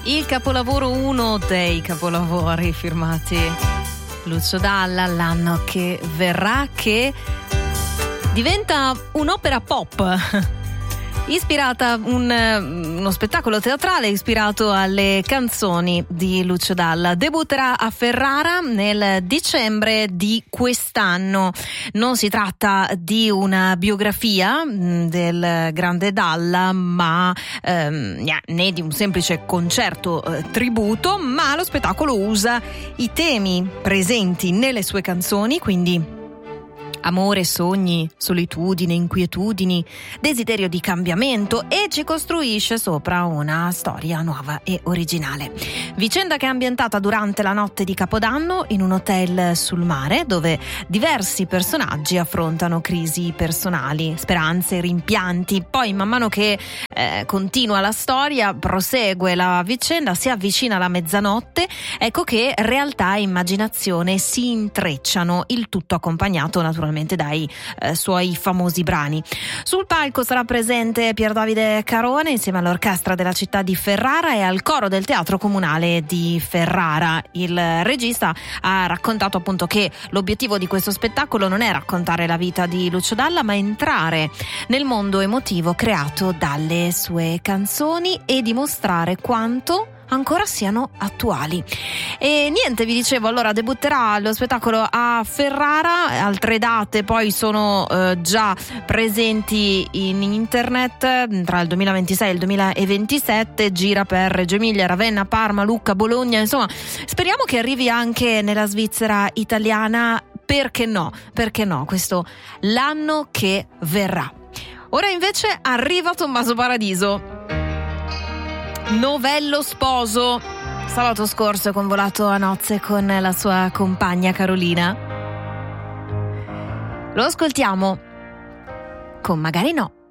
Il capolavoro, uno dei capolavori firmati Lucio Dalla, L'anno che verrà, che diventa un'opera pop. Ispirata uno spettacolo teatrale ispirato alle canzoni di Lucio Dalla. Debutterà a Ferrara nel dicembre di quest'anno. Non si tratta di una biografia del grande Dalla, ma né di un semplice concerto tributo, ma lo spettacolo usa i temi presenti nelle sue canzoni, quindi amore, sogni, solitudine, inquietudini, desiderio di cambiamento, e ci costruisce sopra una storia nuova e originale. Vicenda che è ambientata durante la notte di Capodanno in un hotel sul mare, dove diversi personaggi affrontano crisi personali, speranze, rimpianti. Poi man mano che continua la storia, prosegue la vicenda, si avvicina la mezzanotte, ecco che realtà e immaginazione si intrecciano, il tutto accompagnato naturalmente dai suoi famosi brani. Sul palco sarà presente Pier Davide Carone insieme all'orchestra della città di Ferrara e al coro del Teatro Comunale di Ferrara. Il regista ha raccontato appunto che l'obiettivo di questo spettacolo non è raccontare la vita di Lucio Dalla, ma entrare nel mondo emotivo creato dalle sue canzoni e dimostrare quanto ancora siano attuali. E niente, vi dicevo, allora debutterà lo spettacolo a Ferrara, altre date poi sono già presenti in internet tra il 2026 e il 2027, gira per Reggio Emilia, Ravenna, Parma, Lucca, Bologna, insomma speriamo che arrivi anche nella Svizzera italiana, perché no, questo l'anno che verrà. Ora invece arriva Tommaso Paradiso, novello sposo. Sabato scorso è convolato a nozze con la sua compagna Carolina. Lo ascoltiamo con Magari no.